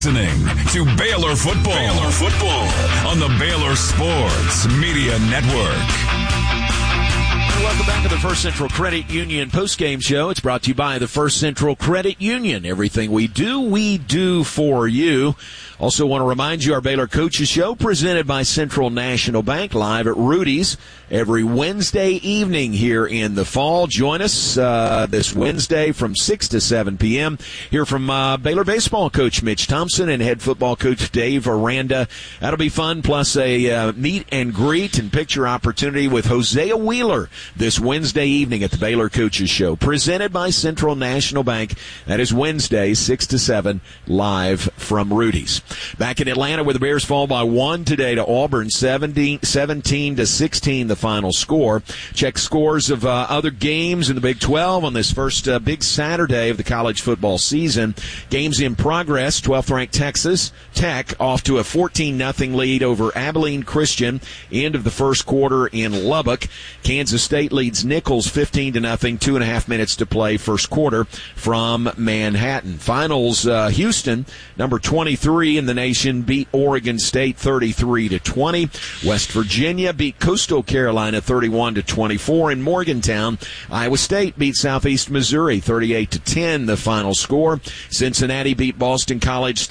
Listening to Baylor Football on the Baylor Sports Media Network. Welcome back to the First Central Credit Union postgame show. It's brought to you by the First Central Credit Union. Everything we do for you. Also want to remind you our Baylor Coaches Show presented by Central National Bank live at Rudy's every Wednesday evening here in the fall. Join us this Wednesday from 6 to 7 p.m. Hear from Baylor baseball coach Mitch Thompson and head football coach Dave Aranda. That'll be fun, plus a meet and greet and picture opportunity with Hosea Wheeler this Wednesday evening at the Baylor Coaches Show presented by Central National Bank. That is Wednesday, 6 to 7, live from Rudy's. Back in Atlanta where the Bears fall by 1 today to Auburn, 17 to 16 the final score. Check scores of other games in the Big 12 on this first big Saturday of the college football season. Games in progress, 12th-ranked Texas Tech off to a 14-0 lead over Abilene Christian. End of the first quarter in Lubbock. Kansas State leads Nichols 15-0, 2.5 minutes to play first quarter from Manhattan. Finals, Houston, number 23 in the nation, beat Oregon State 33-20. West Virginia beat Coastal Carolina 31-24. In Morgantown, Iowa State beat Southeast Missouri 38-10, the final score. Cincinnati beat Boston College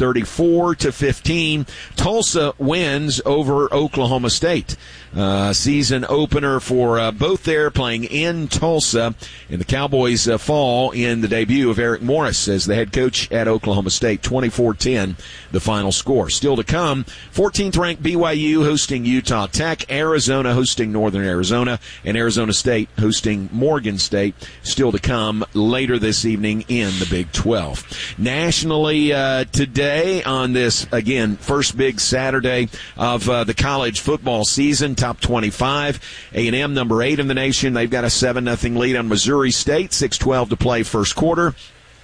34-15. Tulsa wins over Oklahoma State. Season opener for both there, playing in Tulsa, and the Cowboys fall in the debut of Eric Morris as the head coach at Oklahoma State, 24-10, the final score. Still to come, 14th-ranked BYU hosting Utah Tech, Arizona hosting Northern Arizona, and Arizona State hosting Morgan State. Still to come later this evening in the Big 12. Nationally today on this, again, first big Saturday of the college football season, top 25. A&M, number 8 in the nation. They've got a 7-0 lead on Missouri State. 6:12 to play first quarter.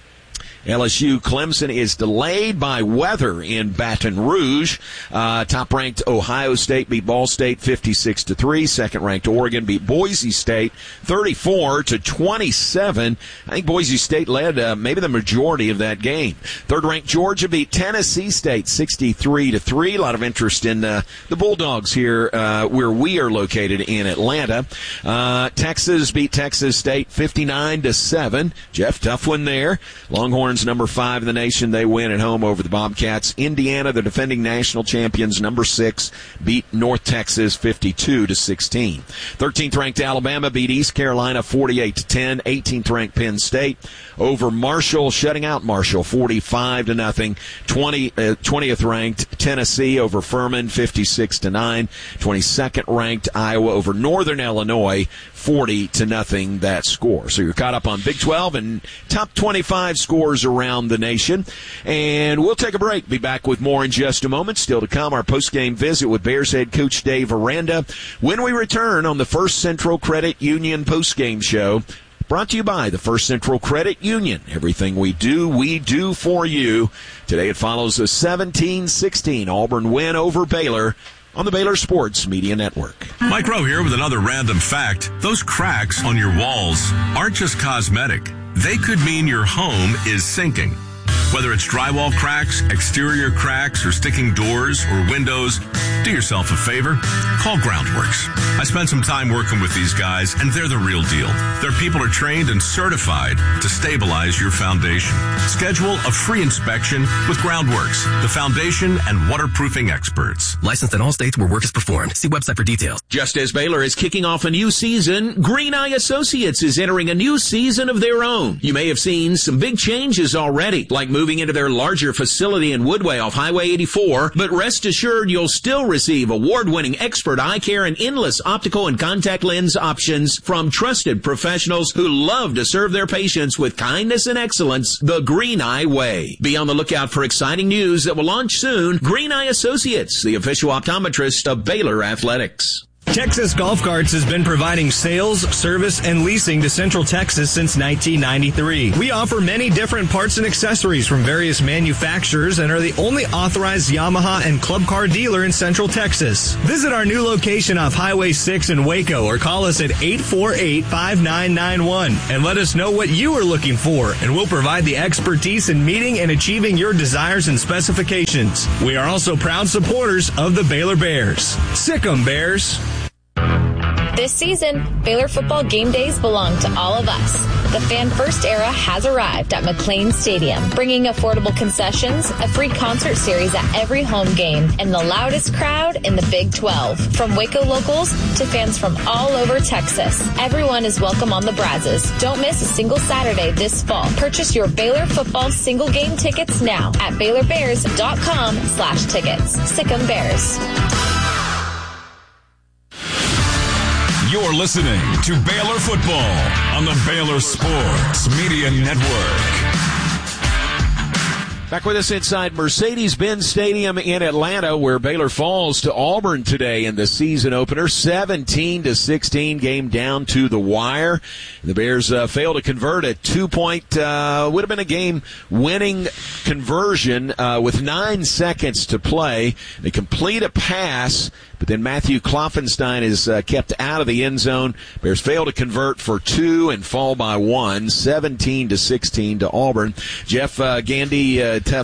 LSU Clemson is delayed by weather in Baton Rouge. Top-ranked Ohio State beat Ball State 56-3. Second-ranked Oregon beat Boise State 34-27. I think Boise State led maybe the majority of that game. Third-ranked Georgia beat Tennessee State 63-3. A lot of interest in the Bulldogs here where we are located in Atlanta. Texas beat Texas State 59-7. Jeff, tough one there. Longhorns number 5 in the nation, they win at home over the Bobcats. Indiana, the defending national champions, number 6, beat North Texas 52-16. 13th-ranked Alabama beat East Carolina 48-10. 18th-ranked Penn State over Marshall, shutting out Marshall 45-0. 20th-ranked Tennessee over Furman 56-9. 22nd-ranked Iowa over Northern Illinois 40-0, that score. So you're caught up on Big 12 and top 25 scores around the nation. And we'll take a break. Be back with more in just a moment. Still to come, our post-game visit with Bears head coach Dave Aranda when we return on the First Central Credit Union post-game show. Brought to you by the First Central Credit Union. Everything we do for you. Today it follows a 17-16 Auburn win over Baylor on the Baylor Sports Media Network. Mike Rowe here with another random fact. Those cracks on your walls aren't just cosmetic. They could mean your home is sinking. Whether it's drywall cracks, exterior cracks, or sticking doors or windows, do yourself a favor. Call Groundworks. I spent some time working with these guys, and they're the real deal. Their people are trained and certified to stabilize your foundation. Schedule a free inspection with Groundworks, the foundation and waterproofing experts. Licensed in all states where work is performed. See website for details. Just as Baylor is kicking off a new season, Green Eye Associates is entering a new season of their own. You may have seen some big changes already, like moving into their larger facility in Woodway off Highway 84, but rest assured you'll still receive award-winning expert eye care and endless optical and contact lens options from trusted professionals who love to serve their patients with kindness and excellence the Green Eye way. Be on the lookout for exciting news that will launch soon. Green Eye Associates, the official optometrist of Baylor Athletics. Texas Golf Carts has been providing sales, service, and leasing to Central Texas since 1993. We offer many different parts and accessories from various manufacturers and are the only authorized Yamaha and Club Car dealer in Central Texas. Visit our new location off Highway 6 in Waco or call us at 848-5991 and let us know what you are looking for, and we'll provide the expertise in meeting and achieving your desires and specifications. We are also proud supporters of the Baylor Bears. Sick 'em, Bears. This season, Baylor football game days belong to all of us. The Fan First era has arrived at McLean Stadium, bringing affordable concessions, a free concert series at every home game, and the loudest crowd in the Big 12. From Waco locals to fans from all over Texas, everyone is welcome on the Brazzes. Don't miss a single Saturday this fall. Purchase your Baylor football single game tickets now at BaylorBears.com/tickets. Sick 'em Bears. You're listening to Baylor Football on the Baylor Sports Media Network. Back with us inside Mercedes-Benz Stadium in Atlanta, where Baylor falls to Auburn today in the season opener. 17-16, game down to the wire. The Bears fail to convert a 2-point, would have been a game-winning conversion with 9 seconds to play. They complete a pass, but then Matthew Kloffenstein is kept out of the end zone. Bears fail to convert for 2 and fall by 1, 17-16 to Auburn. Jeff Gandy,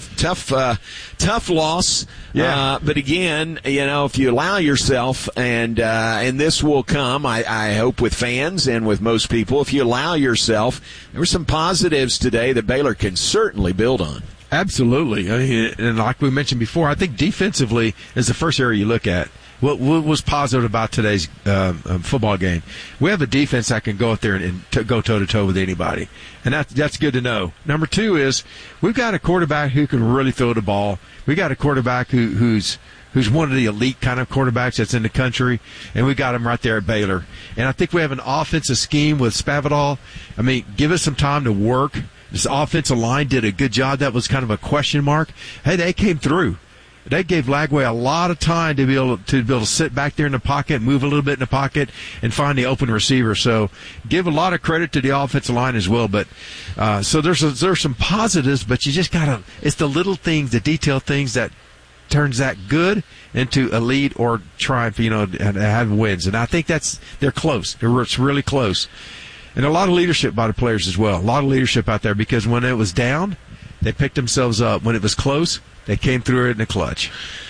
tough loss. Yeah. But again, if you allow yourself, and this will come, I hope, with fans and with most people, if you allow yourself, there were some positives today that Baylor can certainly build on. Absolutely. And like we mentioned before, I think defensively is the first area you look at. What was positive about today's football game? We have a defense that can go out there and go toe-to-toe with anybody, and that's good to know. Number 2 is we've got a quarterback who can really throw the ball. We got a quarterback who's one of the elite kind of quarterbacks that's in the country, and we got him right there at Baylor. And I think we have an offensive scheme with Spavital. I mean, give us some time to work. This offensive line did a good job. That was kind of a question mark. Hey, they came through. They gave Lagway a lot of time to be able to sit back there in the pocket, move a little bit in the pocket, and find the open receiver. So give a lot of credit to the offensive line as well. But so there's some positives, but you just gotta. It's the little things, the detailed things that turns that good into elite or triumph. And have wins. And I think they're close. It's really close, and a lot of leadership by the players as well. A lot of leadership out there, because when it was down, they picked themselves up. When it was close, they came through it in the clutch.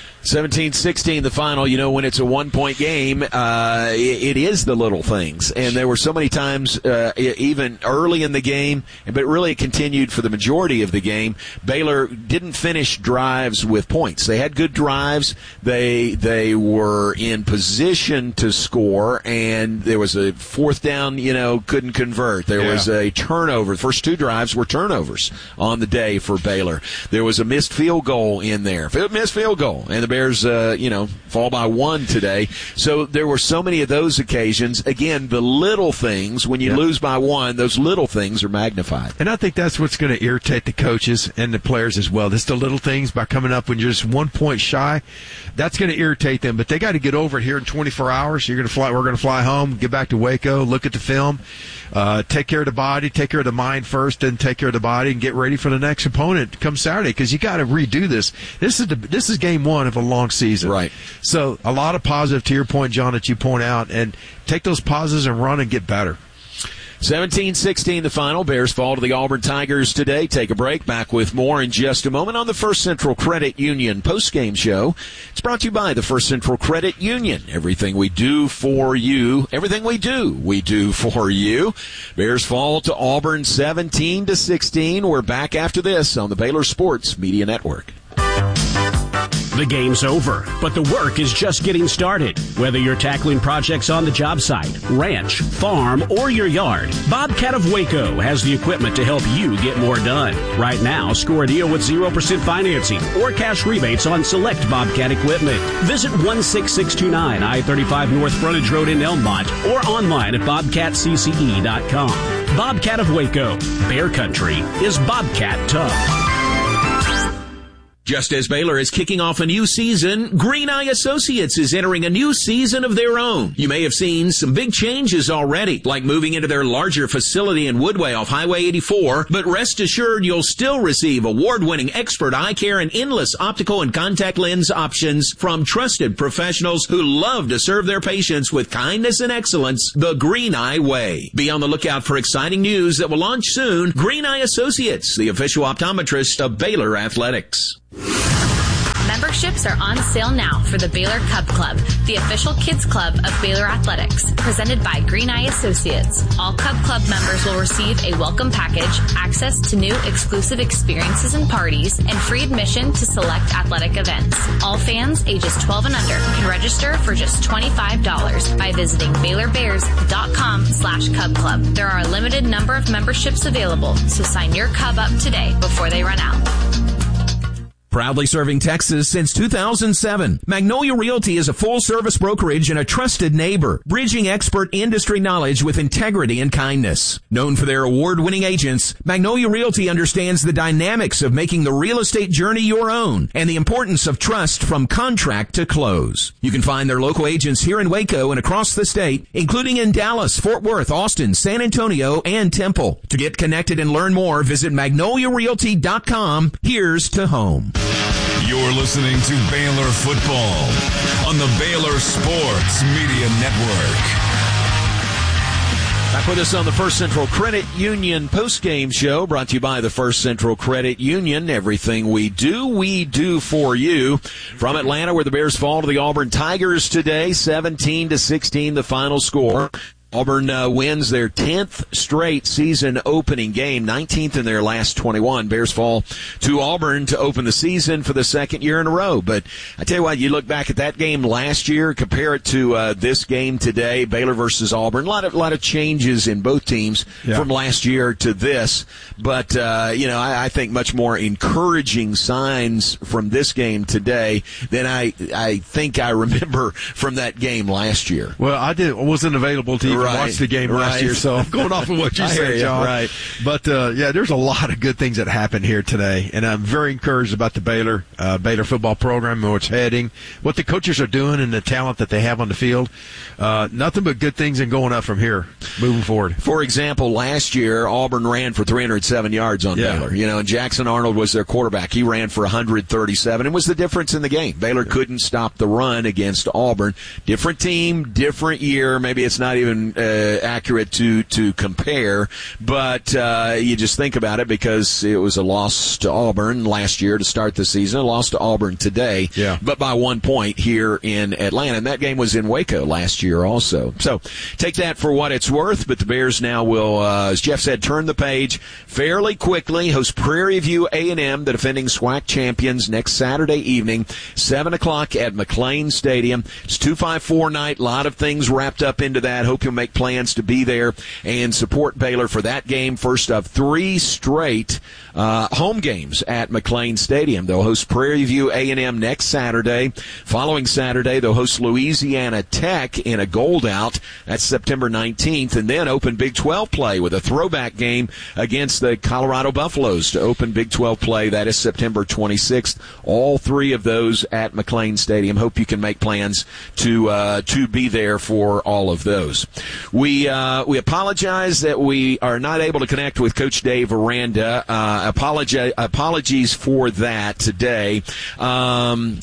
17-16 the final. When it's a 1-point game, it is the little things. And there were so many times, even early in the game, but really it continued for the majority of the game. Baylor didn't finish drives with points. They had good drives. They were in position to score, and there was a 4th down, couldn't convert. There was a turnover. The first 2 drives were turnovers on the day for Baylor. There was a missed field goal in there. Missed field goal. And the Bears, fall by 1 today. So there were so many of those occasions. Again, the little things, when you lose by 1, those little things are magnified. And I think that's what's going to irritate the coaches and the players as well. Just the little things by coming up when you're just 1 point shy. That's going to irritate them. But they got to get over it here in 24 hours. We're going to fly home, get back to Waco, look at the film, take care of the body, take care of the mind first, then take care of the body, and get ready for the next opponent come Saturday, because you got to redo this. This is game 1 of a long season. Right. So a lot of positive, to your point, John, that you point out, and take those positives and run and get better. 17-16 the final. Bears fall to the Auburn Tigers today. Take a break. Back with more in just a moment on the First Central Credit Union postgame show. It's brought to you by the First Central Credit Union. Everything we do for you. Everything we do for you. Bears fall to Auburn 17-16. We're back after this on the Baylor Sports Media Network. The game's over, but the work is just getting started. Whether you're tackling projects on the job site, ranch, farm, or your yard, Bobcat of Waco has the equipment to help you get more done. Right now, score a deal with 0% financing or cash rebates on select Bobcat equipment. Visit 16629 I-35 North Frontage Road in Elmont or online at bobcatcce.com. Bobcat of Waco. Bear Country is Bobcat tough. Just as Baylor is kicking off a new season, Green Eye Associates is entering a new season of their own. You may have seen some big changes already, like moving into their larger facility in Woodway off Highway 84, but rest assured you'll still receive award-winning expert eye care and endless optical and contact lens options from trusted professionals who love to serve their patients with kindness and excellence the Green Eye way. Be on the lookout for exciting news that will launch soon. Green Eye Associates, the official optometrist of Baylor Athletics. Memberships are on sale now for the Baylor Cub Club, the official kids club of Baylor Athletics, presented by Green Eye Associates. All Cub Club members will receive a welcome package, access to new exclusive experiences and parties, and free admission to select athletic events. All fans ages 12 and under can register for just $25 by visiting BaylorBears.com/Cub Club. There are a limited number of memberships available, so sign your Cub up today before they run out. Proudly serving Texas since 2007, Magnolia Realty is a full-service brokerage and a trusted neighbor, bridging expert industry knowledge with integrity and kindness. Known for their award-winning agents, Magnolia Realty understands the dynamics of making the real estate journey your own and the importance of trust from contract to close. You can find their local agents here in Waco and across the state, including in Dallas, Fort Worth, Austin, San Antonio, and Temple. To get connected and learn more, visit MagnoliaRealty.com. Here's to home. You're listening to Baylor Football on the Baylor Sports Media Network. Back with us on the First Central Credit Union post-game show, brought to you by the First Central Credit Union. Everything we do for you. From Atlanta, where the Bears fall to the Auburn Tigers today, 17-16, the final score. Auburn wins their 10th straight season opening game, 19th in their last 21. Bears fall to Auburn to open the season for the second year in a row. But I tell you what, you look back at that game last year, compare it to this game today, Baylor versus Auburn. A lot of changes in both teams from last year to this. But I think much more encouraging signs from this game today than I think I remember from that game last year. Well, I wasn't available to even watch the game last year, so I'm going off of what you said, John. Right. But, there's a lot of good things that happened here today, and I'm very encouraged about the Baylor football program and where it's heading, what the coaches are doing and the talent that they have on the field. Nothing but good things and going up from here, moving forward. For example, last year, Auburn ran for 307 yards on Baylor. And Jackson Arnold was their quarterback. He ran for 137 and was the difference in the game. Baylor couldn't stop the run against Auburn. Different team, different year. Maybe it's not even accurate to compare, but you just think about it because it was a loss to Auburn last year to start the season, a loss to Auburn today, but by 1 point here in Atlanta. And that game was in Waco last year also. So take that for what it's worth, but the Bears now will, as Jeff said, turn the page fairly quickly, host Prairie View A&M, the defending SWAC champions, next Saturday evening, 7 o'clock at McLean Stadium. It's 254 night, a lot of things wrapped up into that. Hope you'll make plans to be there and support Baylor for that game, first of 3 straight home games at McLean Stadium. They'll host Prairie View A&M next Saturday. Following Saturday, they'll host Louisiana Tech in a gold-out. That's September 19th, and then open Big 12 play with a throwback game against the Colorado Buffaloes to open Big 12 play. That is September 26th. All 3 of those at McLean Stadium. Hope you can make plans to be there for all of those. We apologize that we are not able to connect with Coach Dave Aranda. Apologies for that today. I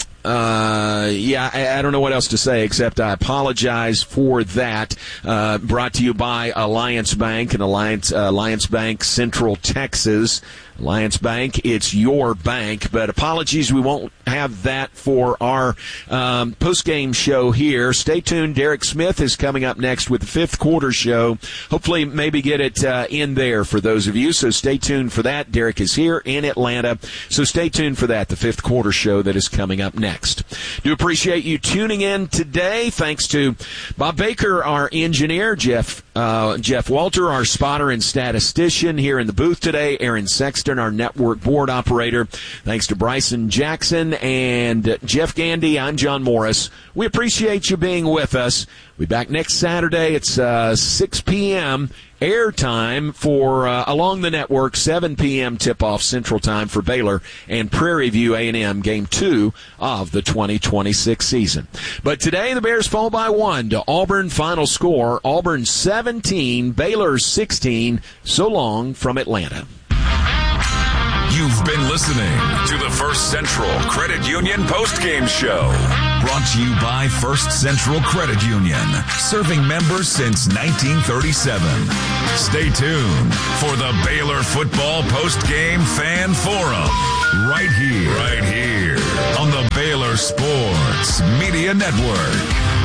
don't know what else to say except I apologize for that. Brought to you by Alliance Bank and Alliance Bank Central Texas. Alliance Bank, it's your bank, but apologies, we won't have that for our post-game show here. Stay tuned. Derek Smith is coming up next with the 5th quarter show. Hopefully, maybe get it in there for those of you, so stay tuned for that. Derek is here in Atlanta, so stay tuned for that, the 5th quarter show that is coming up next. Do appreciate you tuning in today. Thanks to Bob Baker, our engineer, Jeff Walter, our spotter and statistician here in the booth today, Aaron Sexton, our network board operator. Thanks to Bryson Jackson and Jeff Gandy. I'm John Morris. We appreciate you being with us. We'll be back next Saturday. It's 6 p.m. airtime for along the network, 7 p.m. tip-off Central Time for Baylor and Prairie View A&M Game 2 of the 2026 season. But today the Bears fall by 1 to Auburn. Final score, Auburn 17, Baylor 16. So long from Atlanta. You've been listening to the First Central Credit Union postgame show. Brought to you by First Central Credit Union, serving members since 1937. Stay tuned for the Baylor Football Postgame Fan Forum. Right here on the Baylor Sports Media Network.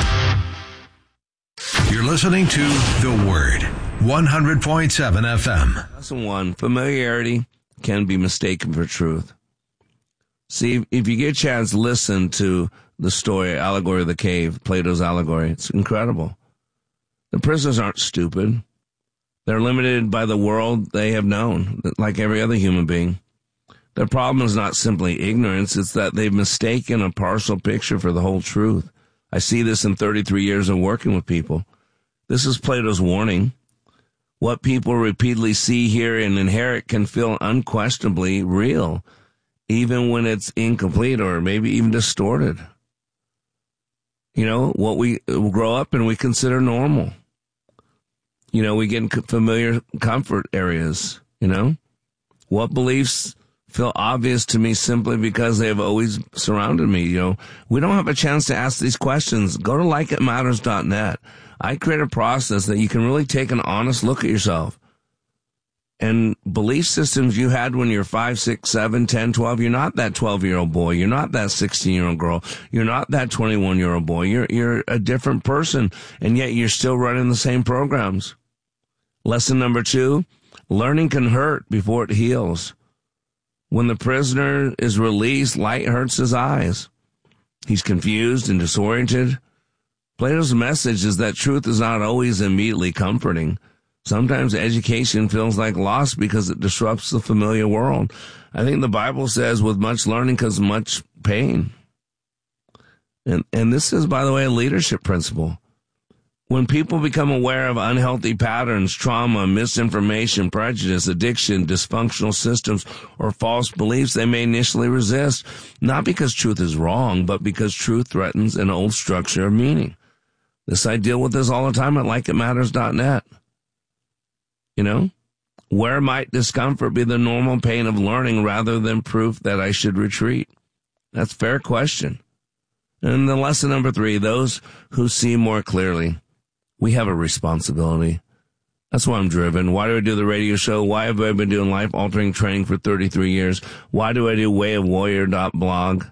You're listening to The Word, 100.7 FM. Lesson 1, familiarity can be mistaken for truth. See, if you get a chance, listen to the story, Allegory of the Cave, Plato's allegory. It's incredible. The prisoners aren't stupid. They're limited by the world they have known, like every other human being. Their problem is not simply ignorance, it's that they've mistaken a partial picture for the whole truth. I see this in 33 years of working with people. This is Plato's warning. What people repeatedly see, hear, and inherit can feel unquestionably real, even when it's incomplete or maybe even distorted. You know, what we grow up and we consider normal. You know, we get in familiar comfort areas, you know. What beliefs feel obvious to me simply because they have always surrounded me, you know. We don't have a chance to ask these questions. Go to likeitmatters.net. I create a process that you can really take an honest look at yourself. And belief systems you had when you're 5, 6, 7, 10, 12, you're not that 12-year-old boy. You're not that 16-year-old girl. You're not that 21-year-old boy. You're a different person, and yet you're still running the same programs. Lesson number 2, learning can hurt before it heals. When the prisoner is released, light hurts his eyes. He's confused and disoriented. Plato's message is that truth is not always immediately comforting. Sometimes education feels like loss because it disrupts the familiar world. I think the Bible says with much learning comes much pain. And this is, by the way, a leadership principle. When people become aware of unhealthy patterns, trauma, misinformation, prejudice, addiction, dysfunctional systems, or false beliefs, they may initially resist, not because truth is wrong, but because truth threatens an old structure of meaning. I deal with this all the time at likeitmatters.net. You know, where might discomfort be the normal pain of learning rather than proof that I should retreat? That's a fair question. And the lesson number 3, those who see more clearly. We have a responsibility. That's why I'm driven. Why do I do the radio show? Why have I been doing life-altering training for 33 years? Why do I do wayofwarrior.blog?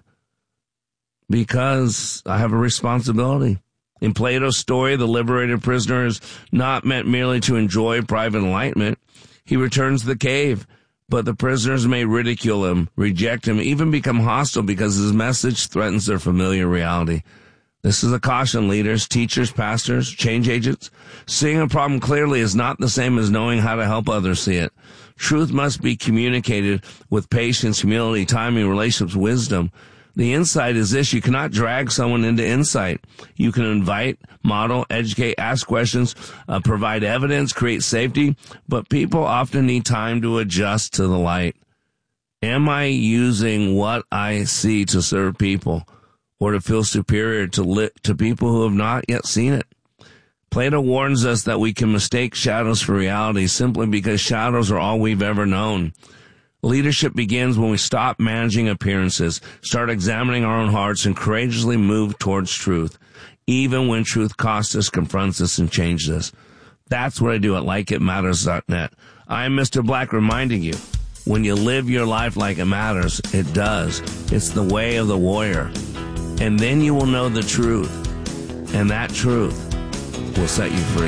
Because I have a responsibility. In Plato's story, the liberated prisoner is not meant merely to enjoy private enlightenment. He returns to the cave, but the prisoners may ridicule him, reject him, even become hostile because his message threatens their familiar reality. This is a caution, leaders, teachers, pastors, change agents. Seeing a problem clearly is not the same as knowing how to help others see it. Truth must be communicated with patience, humility, timing, relationships, wisdom. The insight is this: you cannot drag someone into insight. You can invite, model, educate, ask questions, provide evidence, create safety, but people often need time to adjust to the light. Am I using what I see to serve people or to feel superior to people who have not yet seen it? Plato warns us that we can mistake shadows for reality simply because shadows are all we've ever known. Leadership begins when we stop managing appearances, start examining our own hearts, and courageously move towards truth, even when truth costs us, confronts us, and changes us. That's what I do at likeitmatters.net. I'm Mr. Black reminding you, when you live your life like it matters, it does. It's the way of the warrior. And then you will know the truth, and that truth will set you free.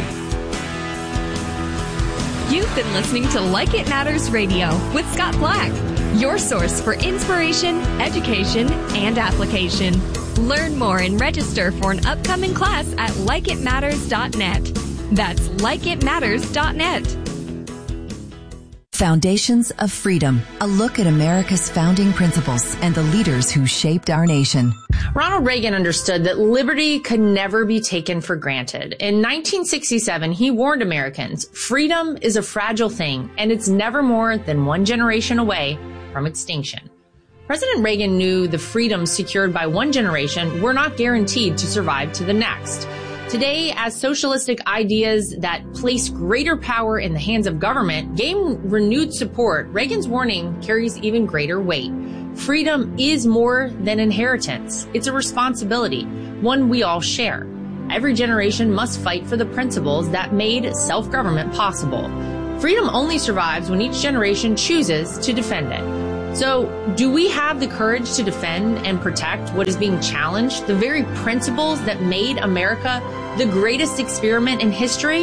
You've been listening to Like It Matters Radio with Scott Black, your source for inspiration, education, and application. Learn more and register for an upcoming class at likeitmatters.net. That's likeitmatters.net. Foundations of Freedom, a look at America's founding principles and the leaders who shaped our nation. Ronald Reagan understood that liberty could never be taken for granted. In 1967, he warned Americans, freedom is a fragile thing, and it's never more than one generation away from extinction. President Reagan knew the freedoms secured by one generation were not guaranteed to survive to the next. Today, as socialistic ideas that place greater power in the hands of government gain renewed support, Reagan's warning carries even greater weight. Freedom is more than inheritance. It's a responsibility, one we all share. Every generation must fight for the principles that made self-government possible. Freedom only survives when each generation chooses to defend it. So, do we have the courage to defend and protect what is being challenged, the very principles that made America the greatest experiment in history?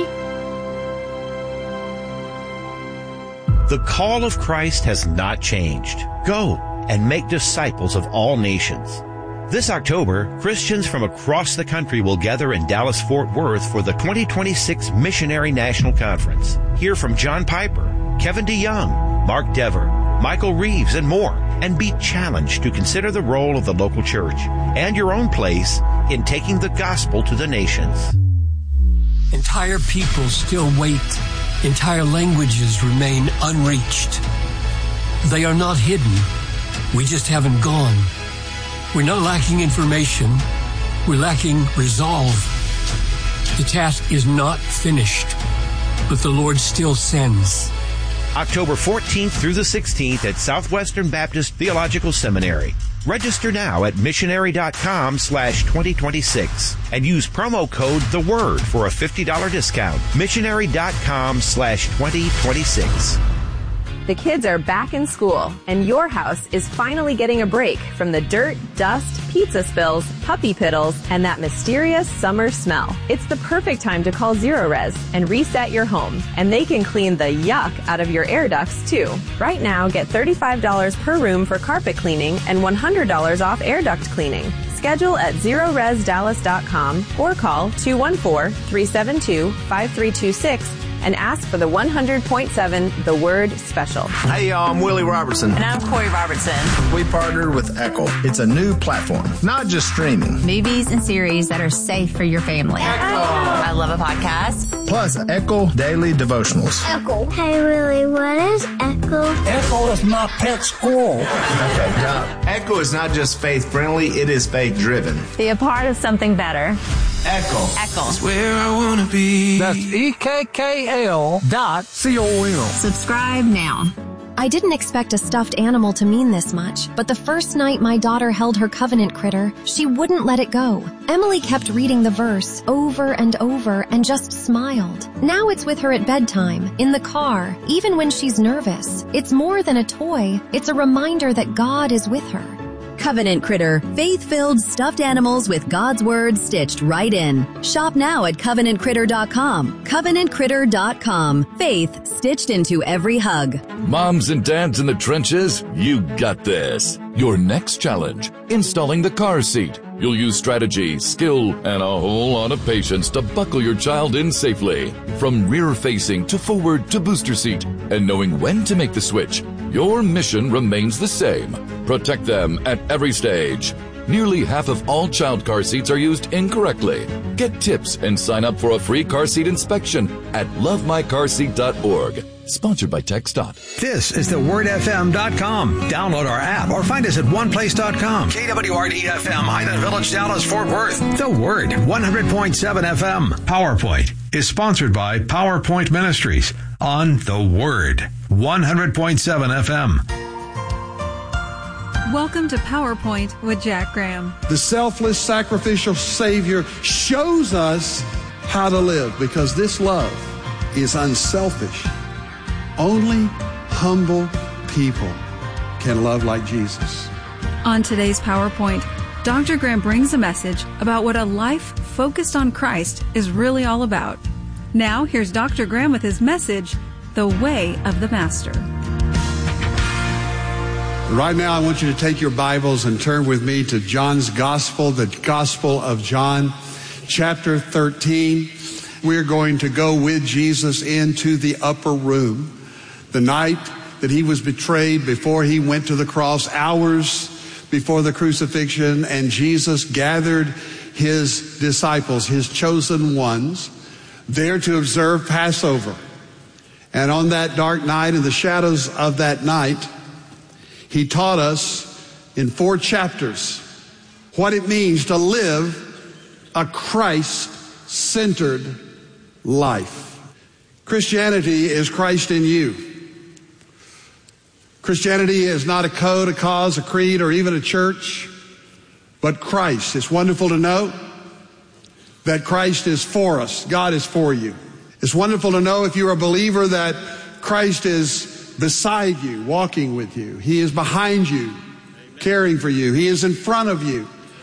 The call of Christ has not changed. Go and make disciples of all nations. This October, Christians from across the country will gather in Dallas-Fort Worth for the 2026 Missionary National Conference. Hear from John Piper, Kevin DeYoung, Mark Dever, Michael Reeves, and more, and be challenged to consider the role of the local church and your own place in taking the gospel to the nations. Entire peoples still wait. Entire languages remain unreached. They are not hidden. We just haven't gone. We're not lacking information. We're lacking resolve. The task is not finished, but the Lord still sends. October 14th through the 16th at Southwestern Baptist Theological Seminary. Register now at missionary.com/2026 and use promo code The Word for a $50 discount. Missionary.com/2026. The kids are back in school, and your house is finally getting a break from the dirt, dust, pizza spills, puppy piddles, and that mysterious summer smell. It's the perfect time to call Zerorez and reset your home, and they can clean the yuck out of your air ducts, too. Right now, get $35 per room for carpet cleaning and $100 off air duct cleaning. Schedule at ZeroResDallas.com or call 214-372-5326 and ask for the 100.7 The Word Special. Hey, y'all, I'm Willie Robertson. And I'm Corey Robertson. We partnered with Echo. It's a new platform, not just streaming. Movies and series that are safe for your family. Echo. I love a podcast. Plus, Echo Daily Devotionals. Echo. Hey, Willie, what is Echo? Echo is my pet squirrel. Okay, now, Echo is not just faith-friendly, it is faith-driven. Be a part of something better. Echo. Echo. That's where I want to be. That's EKKL.com. Subscribe now. I didn't expect a stuffed animal to mean this much, but the first night my daughter held her covenant critter, she wouldn't let it go. Emily kept reading the verse over and over and just smiled. Now it's with her at bedtime, in the car, even when she's nervous. It's more than a toy. It's a reminder that God is with her. Covenant Critter, faith-filled stuffed animals with God's Word stitched right in. Shop now at CovenantCritter.com. CovenantCritter.com. Faith stitched into every hug. Moms and dads in the trenches, you got this. Your next challenge, installing the car seat. You'll use strategy, skill, and a whole lot of patience to buckle your child in safely. From rear-facing to forward to booster seat, and knowing when to make the switch, your mission remains the same. Protect them at every stage. Nearly half of all child car seats are used incorrectly. Get tips and sign up for a free car seat inspection at lovemycarseat.org. Sponsored by TxDOT. This is thewordfm.com. Download our app or find us at oneplace.com. KWRD-FM, Highland Village, Dallas, Fort Worth. The Word, 100.7 FM. PowerPoint is sponsored by PowerPoint Ministries on The Word, 100.7 FM. Welcome to PowerPoint with Jack Graham. The selfless, sacrificial Savior shows us how to live because this love is unselfish. Only humble people can love like Jesus. On today's PowerPoint, Dr. Graham brings a message about what a life focused on Christ is really all about. Now, here's Dr. Graham with his message, The Way of the Master. Right now, I want you to take your Bibles and turn with me to John's Gospel, the Gospel of John, chapter 13. We're going to go with Jesus into the upper room. the night that he was betrayed before he went to the cross, hours before the crucifixion, and Jesus gathered his disciples, his chosen ones, there to observe Passover. And on that dark night, in the shadows of that night, he taught us in 4 chapters what it means to live a Christ-centered life. Christianity is Christ in you. Christianity is not a code, a cause, a creed, or even a church, but Christ. It's wonderful to know that Christ is for us. God is for you. It's wonderful to know, if you're a believer, that Christ is beside you, walking with you. He is behind you, caring for you. He is in front of you,